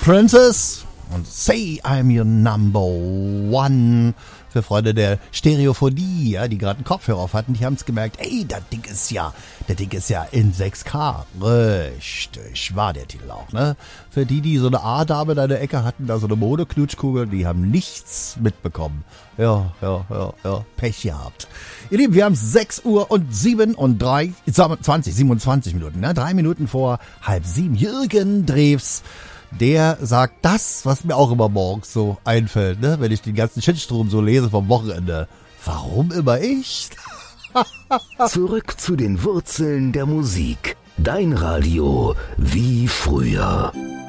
Princess und Say I'm Your Number One. Für Freunde der Stereophonie, ja, die gerade einen Kopfhörer auf hatten, die haben es gemerkt, ey, der Ding ist ja in 6K. Richtig, war der Titel auch, ne? Für die so eine A-Dame in der Ecke hatten, da so eine Modeknutschkugel, die haben nichts mitbekommen. Ja, Pech gehabt. Ihr Lieben, wir haben 6 Uhr und 27 Minuten, ne? 3 Minuten vor 6:30. Jürgen Drews, der sagt das, was mir auch immer morgens so einfällt, ne? Wenn ich den ganzen Shitstrom so lese vom Wochenende. Warum immer ich? Zurück zu den Wurzeln der Musik. Dein Radio wie früher.